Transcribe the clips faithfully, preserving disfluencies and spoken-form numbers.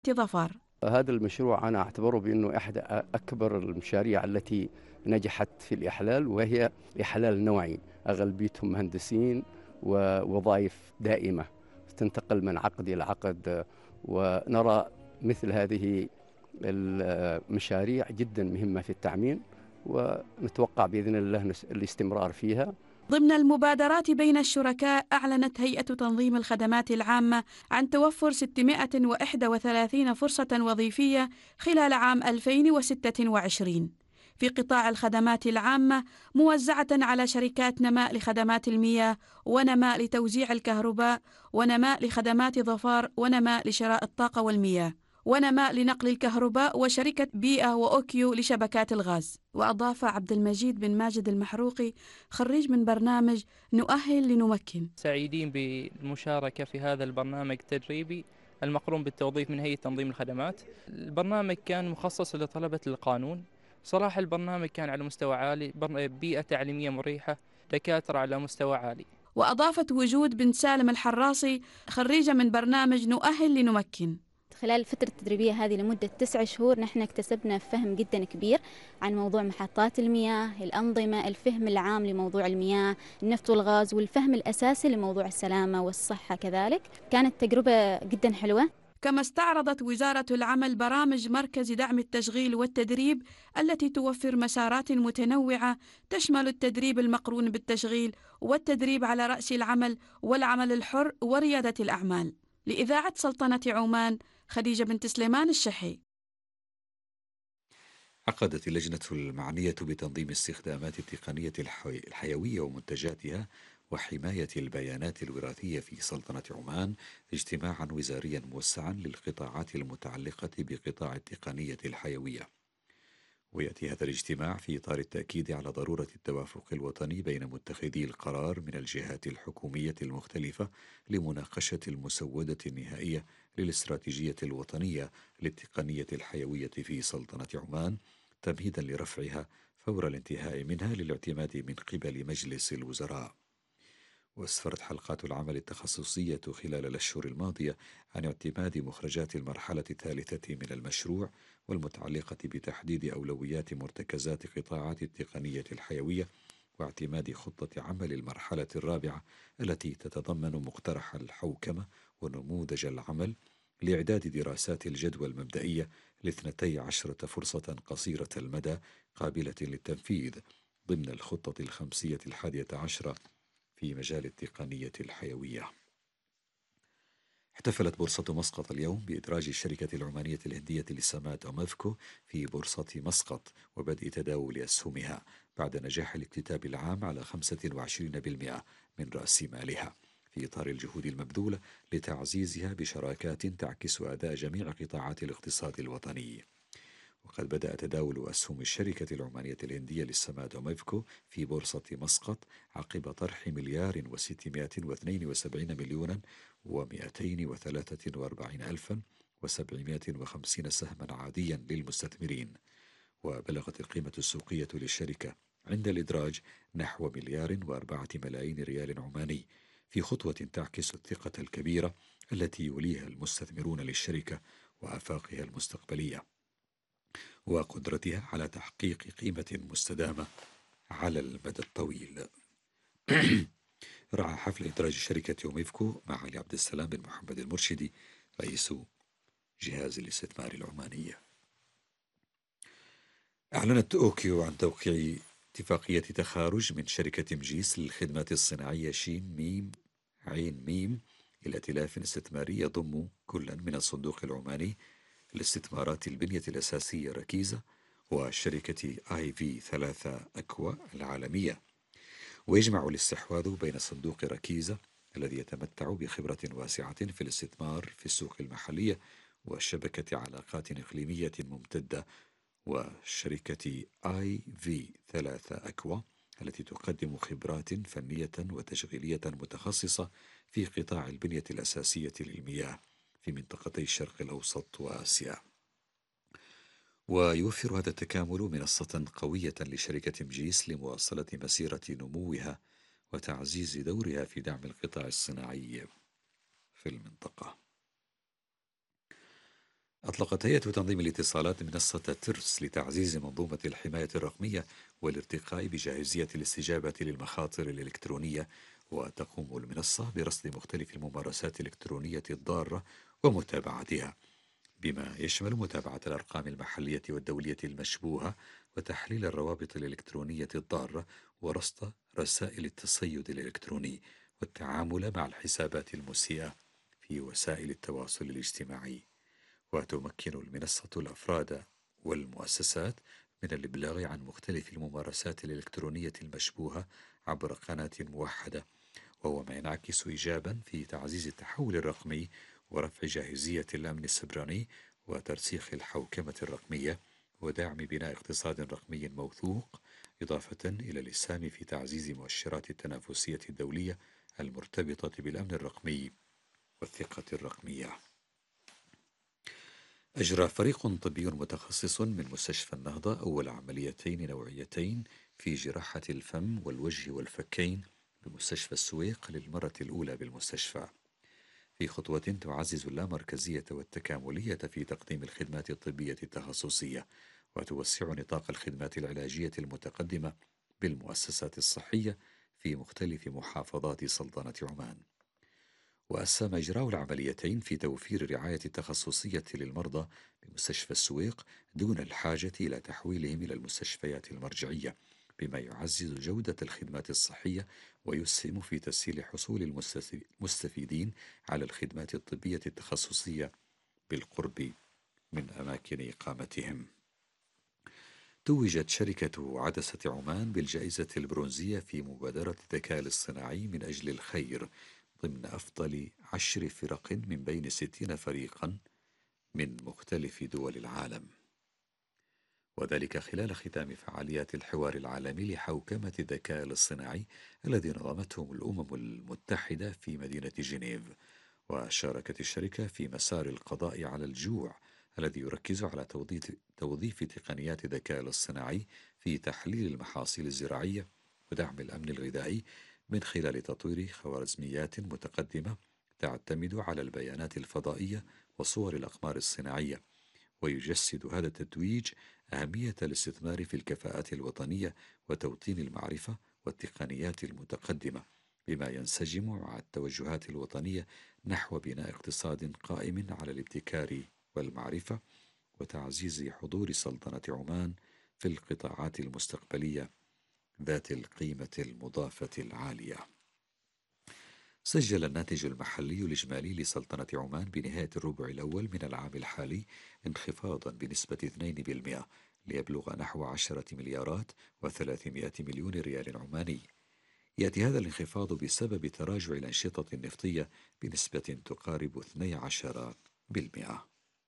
ظفار. هذا المشروع أنا أعتبره بأنه أحد أكبر المشاريع التي نجحت في الإحلال، وهي إحلال نوعي أغلبيتهم مهندسين ووظائف دائمة تنتقل من عقد إلى عقد. ونرى مثل هذه المشاريع جدا مهمة في التعميم، ونتوقع بإذن الله الاستمرار فيها. ضمن المبادرات بين الشركاء، أعلنت هيئة تنظيم الخدمات العامة عن توفر ستمائة وواحد وثلاثين فرصة وظيفية خلال عام ألفين وستة وعشرين في قطاع الخدمات العامة، موزعة على شركات نماء لخدمات المياه، ونماء لتوزيع الكهرباء، ونماء لخدمات ظفار، ونماء لشراء الطاقة والمياه، ونماء لنقل الكهرباء، وشركة بيئة وأوكيو لشبكات الغاز. وأضاف عبد المجيد بن ماجد المحروقي، خريج من برنامج نؤهل لنمكن: سعيدين بالمشاركة في هذا البرنامج التدريبي المقرون بالتوظيف من هيئة تنظيم الخدمات. البرنامج كان مخصص لطلبة القانون. صراحة البرنامج كان على مستوى عالي، بيئة تعليمية مريحة، دكاترة على مستوى عالي. وأضافت وجود بن سالم الحراسي، خريجة من برنامج نؤهل لنمكن: خلال الفترة التدريبية هذه لمدة تسع شهور نحن اكتسبنا فهم جدا كبير عن موضوع محطات المياه، الأنظمة، الفهم العام لموضوع المياه، النفط والغاز، والفهم الأساسي لموضوع السلامة والصحة كذلك. كانت تجربة جدا حلوة. كما استعرضت وزارة العمل برامج مركز دعم التشغيل والتدريب التي توفر مسارات متنوعة تشمل التدريب المقرون بالتشغيل، والتدريب على رأس العمل، والعمل الحر، وريادة الأعمال. لإذاعة سلطنة عمان، خديجة بنت سليمان الشحي. عقدت اللجنة المعنية بتنظيم استخدامات التقنية الحيوية ومنتجاتها وحماية البيانات الوراثية في سلطنة عمان اجتماعا وزاريا موسعا للقطاعات المتعلقة بقطاع التقنية الحيوية. ويأتي هذا الاجتماع في إطار التأكيد على ضرورة التوافق الوطني بين متخذي القرار من الجهات الحكومية المختلفة لمناقشة المسودة النهائية للاستراتيجية الوطنية للتقنية الحيوية في سلطنة عمان، تمهيدا لرفعها فور الانتهاء منها للاعتماد من قبل مجلس الوزراء. وأسفرت حلقات العمل التخصصية خلال الأشهر الماضية عن اعتماد مخرجات المرحلة الثالثة من المشروع، والمتعلقة بتحديد أولويات مرتكزات قطاعات التقنية الحيوية، واعتماد خطة عمل المرحلة الرابعة التي تتضمن مقترح الحوكمة ونموذج العمل لإعداد دراسات الجدوى المبدئية لاثنتي عشرة فرصة قصيرة المدى قابلة للتنفيذ ضمن الخطة الخمسية الحادية عشرة في مجال التقنية الحيوية. احتفلت بورصة مسقط اليوم بإدراج الشركة العمانية الهندية للسماد أوميفكو في بورصة مسقط وبدء تداول أسهمها بعد نجاح الاكتتاب العام على خمسة وعشرين بالمئة من رأس مالها، في إطار الجهود المبذولة لتعزيزها بشراكات تعكس أداء جميع قطاعات الاقتصاد الوطني. وقد بدأ تداول أسهم الشركة العمانية الهندية للسماد أوميفكو في بورصة مسقط عقب طرح مليار وستمائة واثنين وسبعين مليونا ومائتين وثلاثة وأربعين ألفا وسبعمائة وخمسين سهما عاديا للمستثمرين. وبلغت القيمة السوقية للشركة عند الإدراج نحو مليار وأربعة ملايين ريال عماني، في خطوة تعكس الثقة الكبيرة التي يوليها المستثمرون للشركة وآفاقها المستقبلية وقدرتها على تحقيق قيمة مستدامة على المدى الطويل. رعى حفل إدراج شركة أوميفكو مع علي عبد السلام بن محمد المرشدي رئيس جهاز الاستثمار العماني. أعلنت أوكيو عن توقيع اتفاقية تخارج من شركة مجيس للخدمات الصناعية شين ميم عين ميم إلى ائتلاف استثماري يضم كلا من الصندوق العماني لاستثمارات البنية الأساسية ركيزة وشركة آي في ثلاثة أكوا العالمية. ويجمع الاستحواذ بين صندوق ركيزة الذي يتمتع بخبرة واسعة في الاستثمار في السوق المحلية وشبكة علاقات إقليمية ممتدة، وشركة آي في ثلاثة أكوا التي تقدم خبرات فنية وتشغيلية متخصصة في قطاع البنية الأساسية للمياه في منطقتي الشرق الأوسط وآسيا. ويوفر هذا التكامل منصة قوية لشركة مجيس لمواصلة مسيرة نموها وتعزيز دورها في دعم القطاع الصناعي في المنطقة. أطلقت هيئة تنظيم الاتصالات منصة ترس لتعزيز منظومة الحماية الرقمية والارتقاء بجاهزية الاستجابة للمخاطر الإلكترونية. وتقوم المنصة برصد مختلف الممارسات الإلكترونية الضارة ومتابعتها، بما يشمل متابعة الأرقام المحلية والدولية المشبوهة وتحليل الروابط الإلكترونية الضارة ورصد رسائل التصيد الإلكتروني والتعامل مع الحسابات المسيئة في وسائل التواصل الاجتماعي. وتمكن المنصة الأفراد والمؤسسات من الإبلاغ عن مختلف الممارسات الإلكترونية المشبوهة عبر قناة موحدة، وهو ما ينعكس إيجابا في تعزيز التحول الرقمي ورفع جاهزية الأمن السيبراني وترسيخ الحوكمة الرقمية ودعم بناء اقتصاد رقمي موثوق، إضافة إلى الإسهام في تعزيز مؤشرات التنافسية الدولية المرتبطة بالأمن الرقمي والثقة الرقمية. أجرى فريق طبي متخصص من مستشفى النهضة أول عمليتين نوعيتين في جراحة الفم والوجه والفكين بمستشفى السويق للمرة الأولى بالمستشفى، في خطوة تعزز اللامركزية والتكاملية في تقديم الخدمات الطبية التخصصية، وتوسع نطاق الخدمات العلاجية المتقدمة بالمؤسسات الصحية في مختلف محافظات سلطنة عمان. وأسهم إجراء العمليتين في توفير الرعاية التخصصية للمرضى بمستشفى السويق دون الحاجة إلى تحويلهم إلى المستشفيات المرجعية، بما يعزز جودة الخدمات الصحية ويسهم في تسهيل حصول المستفيدين على الخدمات الطبية التخصصية بالقرب من أماكن إقامتهم. توجت شركة عدسة عمان بالجائزة البرونزية في مبادرة الذكاء الاصطناعي من أجل الخير ضمن أفضل عشر فرق من بين ستين فريقا من مختلف دول العالم، وذلك خلال ختام فعاليات الحوار العالمي لحوكمة الذكاء الاصطناعي الذي نظمتهم الأمم المتحدة في مدينة جنيف. وشاركت الشركة في مسار القضاء على الجوع الذي يركز على توظيف تقنيات الذكاء الاصطناعي في تحليل المحاصيل الزراعية ودعم الأمن الغذائي من خلال تطوير خوارزميات متقدمة تعتمد على البيانات الفضائية وصور الأقمار الصناعية. ويجسد هذا التتويج أهمية الاستثمار في الكفاءات الوطنية وتوطين المعرفة والتقنيات المتقدمة، بما ينسجم مع التوجهات الوطنية نحو بناء اقتصاد قائم على الابتكار والمعرفة وتعزيز حضور سلطنة عمان في القطاعات المستقبلية ذات القيمة المضافة العالية. سجل الناتج المحلي الإجمالي لسلطنة عمان بنهاية الربع الأول من العام الحالي انخفاضا بنسبة اثنين بالمئة ليبلغ نحو عشرة مليارات وثلاثمائة مليون ريال عماني. يأتي هذا الانخفاض بسبب تراجع الأنشطة النفطية بنسبة تقارب اثني عشر بالمئة.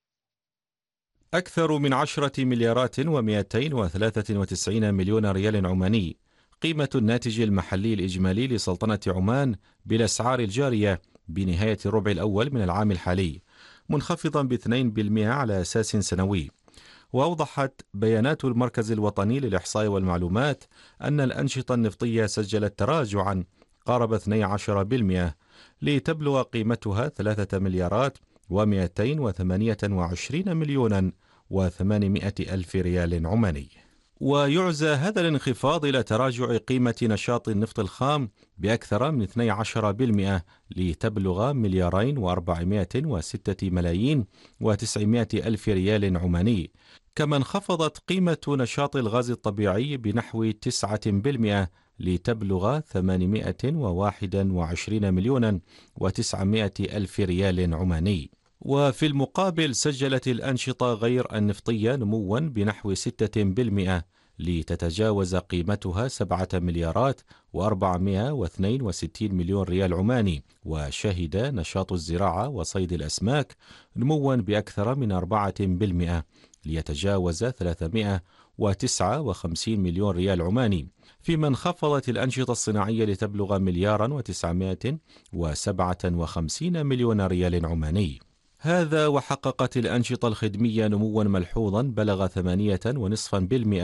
أكثر من عشرة مليارات ومئتين وثلاثة وتسعين مليون ريال عماني قيمة الناتج المحلي الإجمالي لسلطنة عمان بالأسعار الجارية بنهاية الربع الأول من العام الحالي، منخفضا باثنين بالمئة على أساس سنوي. وأوضحت بيانات المركز الوطني للإحصاء والمعلومات أن الأنشطة النفطية سجلت تراجعا قارب اثني عشر بالمئة لتبلغ قيمتها ثلاثة مليارات ومئتين وثمانية وعشرين مليونا وثمانمائة ألف ريال عماني. ويعزى هذا الانخفاض إلى تراجع قيمة نشاط النفط الخام بأكثر من اثني عشر بالمئة لتبلغ مليارين وأربعمائة وستة ملايين وتسعمائة ألف ريال عماني. كما انخفضت قيمة نشاط الغاز الطبيعي بنحو تسعة بالمئة لتبلغ ثمانمائة وواحد وعشرين مليونا وتسعمائة ألف ريال عماني. وفي المقابل سجلت الأنشطة غير النفطية نموا بنحو ستة بالمئة لتتجاوز قيمتها سبعة مليارات وأربعمائة واثنين وستين مليون ريال عماني. وشهد نشاط الزراعة وصيد الأسماك نموا بأكثر من أربعة بالمئة ليتجاوز ثلاثمائة وتسعة وخمسين مليون ريال عماني، فيما انخفضت الأنشطة الصناعية لتبلغ مليارا وتسعمائة وسبعة وخمسين مليون ريال عماني. هذا وحققت الأنشطة الخدمية نموا ملحوظا بلغ ثمانية ونصفا بالمئة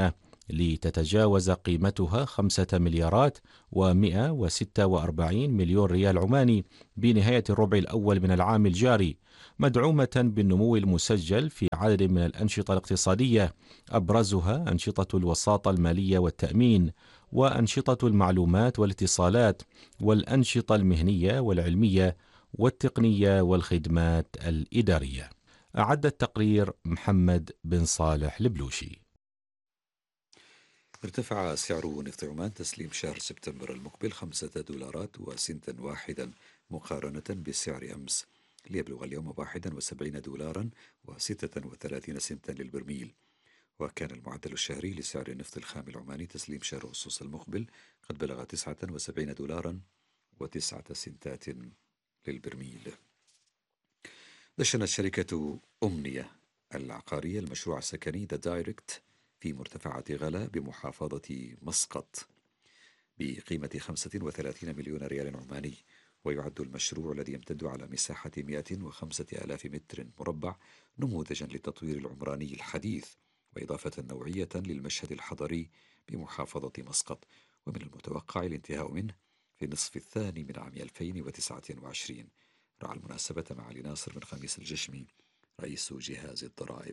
لتتجاوز قيمتها خمسة مليارات ومئة وستة وأربعين مليون ريال عماني بنهاية الربع الأول من العام الجاري، مدعومة بالنمو المسجل في عدد من الأنشطة الاقتصادية، أبرزها أنشطة الوساطة المالية والتأمين، وأنشطة المعلومات والاتصالات، والأنشطة المهنية والعلمية والتقنية والخدمات الإدارية. أعد التقرير محمد بن صالح البلوشي. ارتفع سعر نفط عمان تسليم شهر سبتمبر المقبل خمسة دولارات وسنتا واحدا مقارنة بسعر أمس، ليبلغ اليوم واحدا وسبعين دولارا وستة وثلاثين سنتا للبرميل. وكان المعدل الشهري لسعر النفط الخام العماني تسليم شهر أغسطس المقبل قد بلغ تسعة وسبعين دولارا وتسعة سنتات للبرميل. دشنت شركة أمنية العقارية المشروع السكني ذا دايركت في مرتفعات غلا بمحافظة مسقط بقيمة خمسة وثلاثين مليون ريال عماني، ويعد المشروع الذي يمتد على مساحة مئة وخمسة آلاف متر مربع نموذجا للتطوير العمراني الحديث وإضافة نوعية للمشهد الحضري بمحافظة مسقط، ومن المتوقع الانتهاء منه في النصف الثاني من عام ألفين وتسعة وعشرين. رعى المناسبة معالي ناصر بن خميس الجشمي رئيس جهاز الضرائب.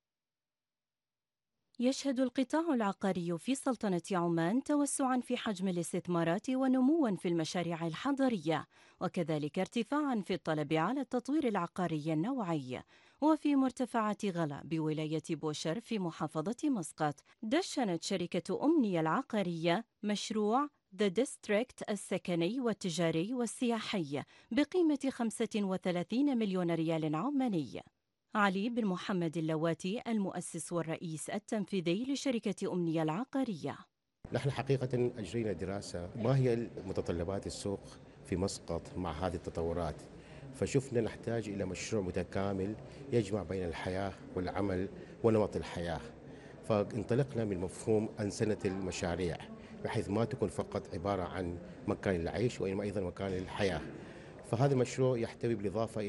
يشهد القطاع العقاري في سلطنة عمان توسعاً في حجم الاستثمارات ونمواً في المشاريع الحضرية، وكذلك ارتفاعاً في الطلب على التطوير العقاري النوعي. وفي مرتفعات غلا بولاية بوشر في محافظة مسقط، دشنت شركة أمنية العقارية مشروع ذا ديستريكت السكني والتجاري والسياحي بقيمة خمسة وثلاثين مليون ريال عماني. علي بن محمد اللواتي المؤسس والرئيس التنفيذي لشركة أمنية العقارية: نحن حقيقة أجرينا دراسة ما هي متطلبات السوق في مسقط مع هذه التطورات، فشفنا نحتاج إلى مشروع متكامل يجمع بين الحياة والعمل ونمط الحياة، فانطلقنا من مفهوم أنسنة المشاريع بحيث ما تكون فقط عبارة عن مكان للعيش وإنما أيضا مكان للحياة. فهذا المشروع يحتوي بالإضافة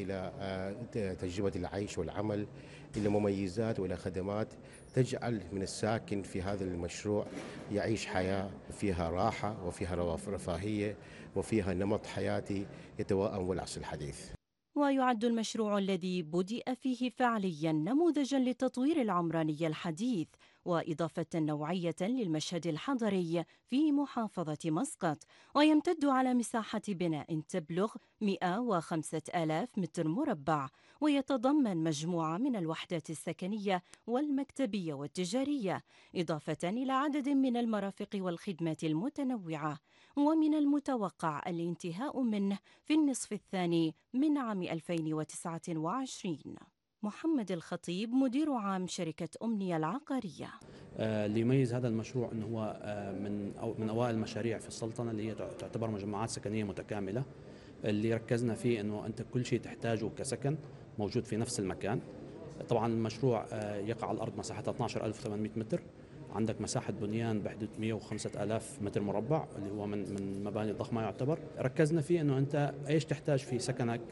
إلى تجربة العيش والعمل إلى مميزات وإلى خدمات تجعل من الساكن في هذا المشروع يعيش حياة فيها راحة وفيها رفاهية وفيها نمط حياتي يتوائم والعصر الحديث. ويعد المشروع الذي بدأ فيه فعليا نموذجا للتطوير العمراني الحديث وإضافة نوعية للمشهد الحضري في محافظة مسقط، ويمتد على مساحة بناء تبلغ مئة وخمسة آلاف متر مربع، ويتضمن مجموعة من الوحدات السكنية والمكتبية والتجارية، إضافة إلى عدد من المرافق والخدمات المتنوعة. ومن المتوقع الانتهاء منه في النصف الثاني من عام ألفين وتسعة وعشرين. محمد الخطيب مدير عام شركة أمنية العقارية: اللي يميز هذا المشروع أنه هو من أو من أوائل المشاريع في السلطنة اللي هي تعتبر مجمعات سكنية متكاملة، اللي ركزنا فيه أنه أنت كل شيء تحتاجه كسكن موجود في نفس المكان. طبعا المشروع يقع على الأرض مساحتها اثني عشر ألف وثمانمئة متر، عندك مساحة بنيان بحدود مئة وخمسة آلاف متر مربع اللي هو من من مباني ضخمة يعتبر. ركزنا فيه أنه أنت إيش تحتاج في سكنك،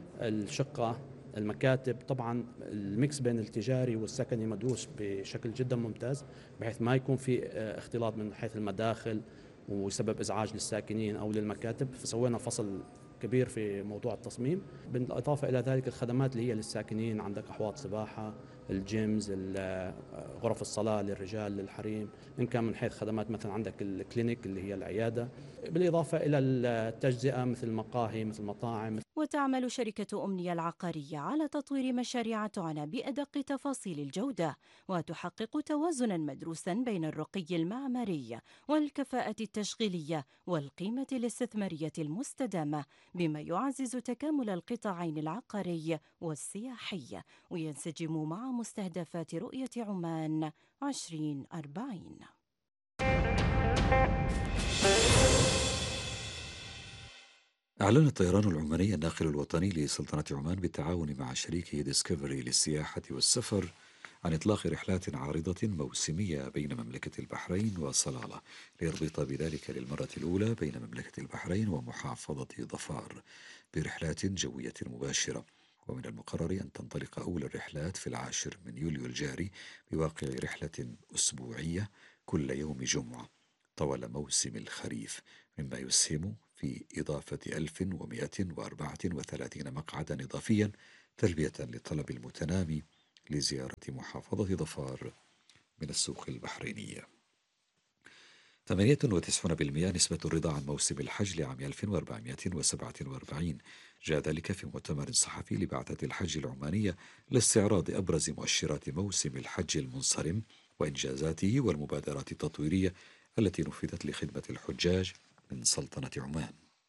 الشقة، المكاتب، طبعا الميكس بين التجاري والسكني مدروس بشكل جدا ممتاز بحيث ما يكون في اختلاط من حيث المداخل ويسبب إزعاج للساكنين أو للمكاتب، فسوينا فصل كبير في موضوع التصميم. بالإضافة إلى ذلك الخدمات اللي هي للساكنين، عندك أحواض سباحة، الجيمز، غرف الصلاة للرجال للحريم، إن كان من حيث خدمات مثلا عندك الكلينيك اللي هي العيادة، بالإضافة إلى التجزئة مثل مقاهي مثل مطاعم. وتعمل شركة أمنية العقارية على تطوير مشاريع تعنى بأدق تفاصيل الجودة وتحقق توازنا مدروسا بين الرقي المعماري والكفاءة التشغيلية والقيمة الاستثمارية المستدامة، بما يعزز تكامل القطاعين العقاري والسياحي وينسجم مع مستهدفات رؤية عمان عشرين أربعين. أعلن الطيران العماني الناقل الوطني لسلطنة عمان بالتعاون مع شريكه ديسكفري للسياحة والسفر عن إطلاق رحلات عارضة موسمية بين مملكة البحرين وصلالة، ليربط بذلك للمرة الأولى بين مملكة البحرين ومحافظة ظفار برحلات جوية مباشرة. ومن المقرر أن تنطلق أول الرحلات في العاشر من يوليو الجاري بواقع رحلة أسبوعية كل يوم جمعة طوال موسم الخريف، مما يسهم في إضافة ألف ومئة وأربعة وثلاثين مقعدا إضافيا تلبية للطلب المتنامي لزيارة محافظة ظفار من السوق البحرينية. ثمانية وتسعين بالمئة نسبة الرضا عن موسم الحج لعام ألف وأربعمئة وسبعة وأربعين. جاء ذلك في مؤتمر صحفي لبعثة الحج العمانية لاستعراض أبرز مؤشرات موسم الحج المنصرم وإنجازاته والمبادرات التطويرية التي نفذت لخدمة الحجاج من سلطنة عمان.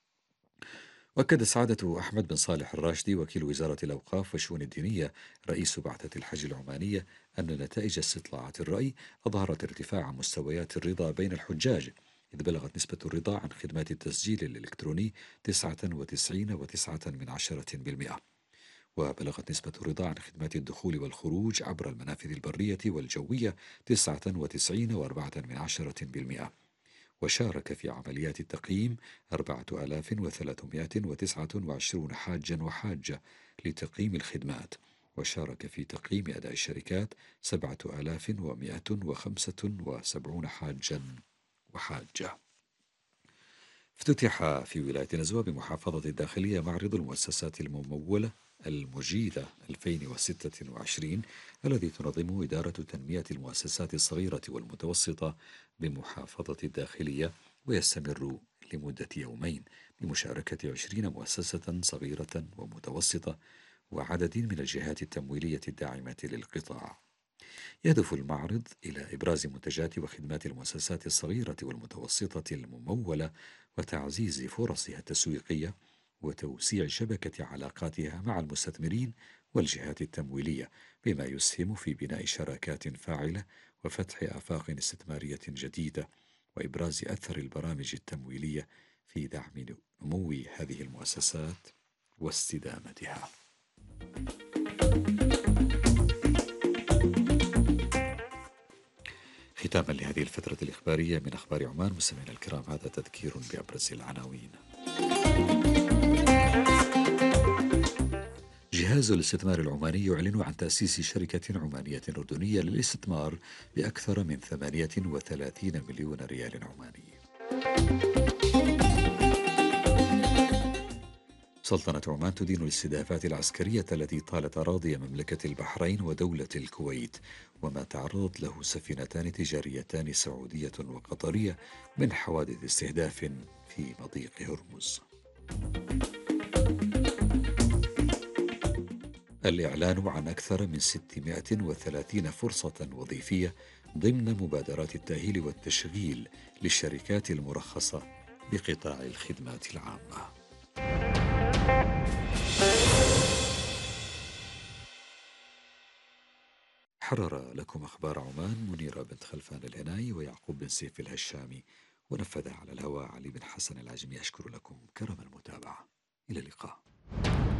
وأكد سعادة أحمد بن صالح الراشدي وكيل وزارة الأوقاف والشؤون الدينية رئيس بعثة الحج العمانية أن نتائج استطلاعات الرأي أظهرت ارتفاع مستويات الرضا بين الحجاج، إذ بلغت نسبة الرضا عن خدمات التسجيل الإلكتروني تسعة وتسعين فاصلة تسعة بالمئة، وبلغت نسبة الرضا عن خدمات الدخول والخروج عبر المنافذ البرية والجوية تسعة وتسعين فاصلة أربعة بالمئة. وشارك في عمليات التقييم أربعة آلاف وثلاثمئة وتسعة وعشرين حاجا وحاجة لتقييم الخدمات، وشارك في تقييم أداء الشركات سبعة آلاف ومئة وخمسة وسبعين حاجا وحاجة. افتتح في ولاية نزوة بمحافظة الداخلية معرض المؤسسات الممولة المجيدة ألفين وستة وعشرين الذي تنظمه إدارة تنمية المؤسسات الصغيرة والمتوسطة بمحافظة الداخلية، ويستمر لمدة يومين بمشاركة عشرين مؤسسة صغيرة ومتوسطة وعدد من الجهات التمويلية الداعمة للقطاع. يهدف المعرض إلى إبراز منتجات وخدمات المؤسسات الصغيرة والمتوسطة الممولة وتعزيز فرصها التسويقية وتوسيع شبكة علاقاتها مع المستثمرين والجهات التمويلية، بما يسهم في بناء شراكات فاعلة وفتح آفاق استثمارية جديدة وإبراز أثر البرامج التمويلية في دعم نمو هذه المؤسسات واستدامتها. ختاما لهذه الفترة الإخبارية من أخبار عمان، مستمعينا الكرام، هذا تذكير بأبرز العناوين. جهاز الاستثمار العماني يعلن عن تأسيس شركة عمانية أردنية للاستثمار بأكثر من ثمانية وثلاثين مليون ريال عماني. سلطنة عمان تدين الاستهدافات العسكرية التي طالت أراضي مملكة البحرين ودولة الكويت، وما تعرضت له سفينتان تجاريتان سعودية وقطرية من حوادث استهداف في مضيق هرمز. الإعلان عن أكثر من ستمائة وثلاثين فرصة وظيفية ضمن مبادرات التأهيل والتشغيل للشركات المرخصة بقطاع الخدمات العامة. حرر لكم أخبار عمان منيرة بنت خلفان العناي ويعقوب بن سيف الهشامي، ونفذ على الهواء علي بن حسن العجمي. أشكر لكم كرم المتابعة. إلى اللقاء.